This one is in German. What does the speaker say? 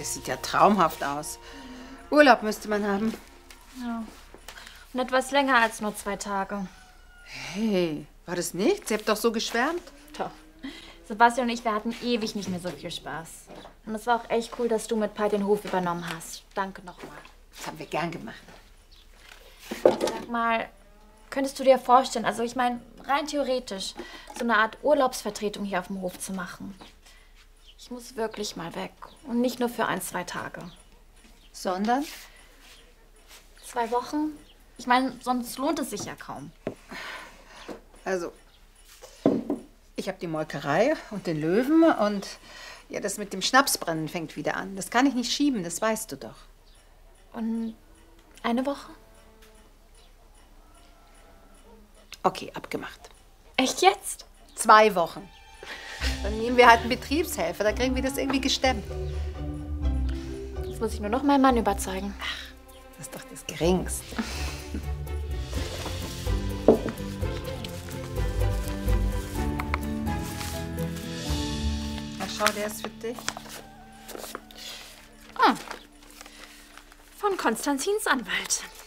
das sieht ja traumhaft aus. Urlaub müsste man haben. Ja. Und etwas länger als nur 2 Tage. Hey, war das nichts? Ihr habt doch so geschwärmt. Doch. Sebastian und ich, wir hatten ewig nicht mehr so viel Spaß. Und es war auch echt cool, dass du mit Pai den Hof übernommen hast. Danke nochmal. Das haben wir gern gemacht. Sag mal, könntest du dir vorstellen, also ich meine, rein theoretisch, so eine Art Urlaubsvertretung hier auf dem Hof zu machen? Ich muss wirklich mal weg. Und nicht nur für 1, 2 Tage. Sondern? 2 Wochen? Ich meine, sonst lohnt es sich ja kaum. Also, ich habe die Molkerei und den Löwen und ja, das mit dem Schnapsbrennen fängt wieder an. Das kann ich nicht schieben, das weißt du doch. Und 1 Woche? Okay, abgemacht. Echt jetzt? 2 Wochen. Dann nehmen wir halt einen Betriebshelfer, dann kriegen wir das irgendwie gestemmt. Jetzt muss ich nur noch meinen Mann überzeugen. Ach, das ist doch das Geringste. Na schau, der ist für dich. Ah. Von Konstantins Anwalt.